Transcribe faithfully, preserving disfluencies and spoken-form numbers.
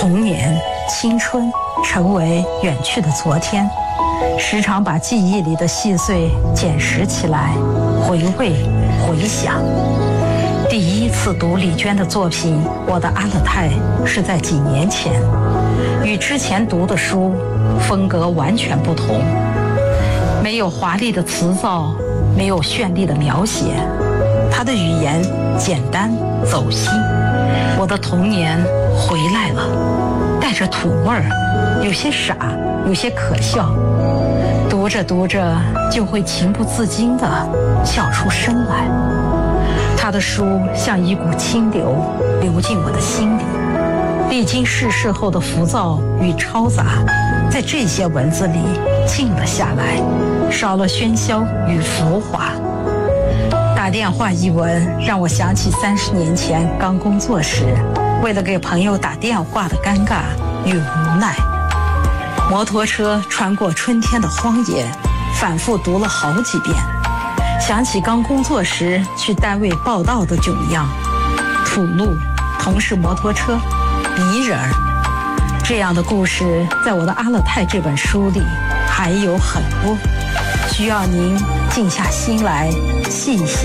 童年、青春成为远去的昨天，时常把记忆里的细碎捡拾起来，回味、回想。第一次读李娟的作品《我的阿勒泰》是在几年前，与之前读的书风格完全不同，没有华丽的词藻，没有绚丽的描写，她的语言简单走心。我的童年回来了，带着土味儿，有些傻，有些可笑。读着读着就会情不自禁地笑出声来。他的书像一股清流流进我的心里，历经世事后的浮躁与嘈杂，在这些文字里静了下来，少了喧嚣与浮华。打电话一文让我想起三十年前刚工作时，为了给朋友打电话的尴尬与无奈。摩托车穿过春天的荒野，反复读了好几遍。想起刚工作时去单位报道的囧样，土路、同事摩托车、敌人儿，这样的故事在我的《阿勒泰》这本书里还有很多，需要您静下心来细细